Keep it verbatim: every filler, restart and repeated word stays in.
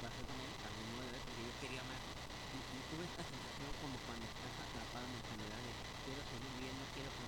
pasó también, también hubo de ver, porque yo quería más. Y y tuve esta sensación como cuando estás atrapado en el celular de quiero seguir viendo, quiero